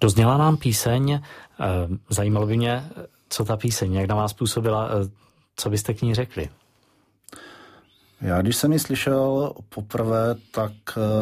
Dozněla nám píseň, zajímalo by mě, co ta píseň, jak na vás působila, co byste k ní řekli? Já, když jsem ji slyšel poprvé, tak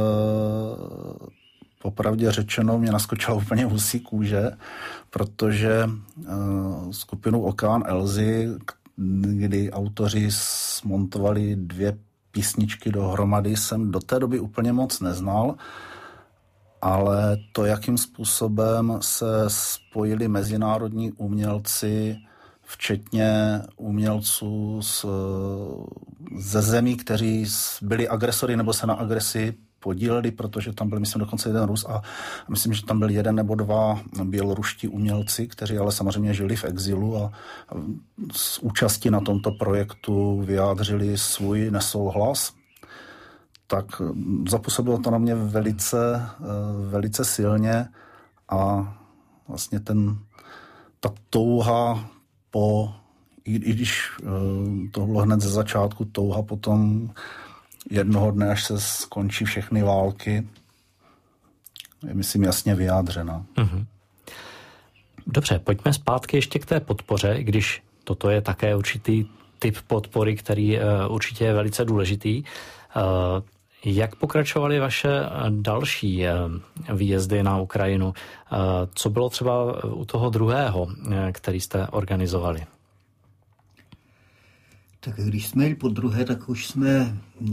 popravdě řečeno mě naskočila úplně husí kůže, protože skupinu Okean Elzy, kdy autoři smontovali 2 písničky dohromady, jsem do té doby úplně moc neznal, ale to, jakým způsobem se spojili mezinárodní umělci, včetně umělců ze zemí, kteří byli agresory nebo se na agresi podíleli, protože tam byl, myslím, dokonce jeden Rus a myslím, že tam byl 1 nebo 2 běloruští umělci, kteří ale samozřejmě žili v exilu a s účastí na tomto projektu vyjádřili svůj nesouhlas. Tak zapůsobilo to na mě velice silně a vlastně ta touha i když to bylo hned ze začátku, touha potom jednoho dne, až se skončí všechny války, je, myslím, jasně vyjádřena. Mm-hmm. Dobře, pojďme zpátky ještě k té podpoře, i když toto je také určitý typ podpory, který určitě je velice důležitý. Jak pokračovaly vaše další výjezdy na Ukrajinu? Co bylo třeba u toho druhého, který jste organizovali? Tak když jsme jeli po druhé, tak už jsme